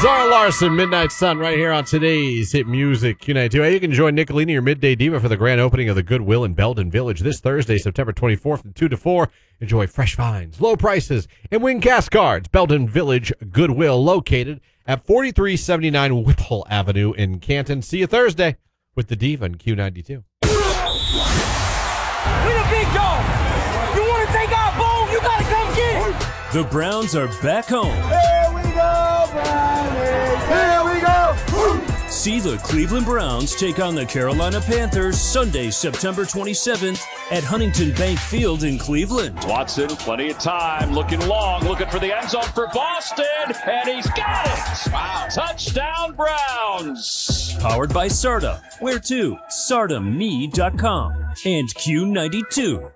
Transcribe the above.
Zara Larson, Midnight Sun, right here on today's Hit Music Q92. Hey, you can join Nicolini, your Midday Diva, for the grand opening of the Goodwill in Belden Village this Thursday, September 24th from 2 to 4. Enjoy fresh finds, low prices, and win gas cards. Belden Village Goodwill, located at 4379 Whipple Avenue in Canton. See you Thursday with the Diva in Q92. We the big dog. You want to take our bone? You got to come get it. The Browns are back home. Here we go, Brownies. Here we go. See the Cleveland Browns take on the Carolina Panthers Sunday, September 27th at Huntington Bank Field in Cleveland. Watson, plenty of time, looking long, looking for the end zone for Boston, and he's got it! Wow. Touchdown, Browns! Powered by Sarda. Where to? SardaMe.com and Q92.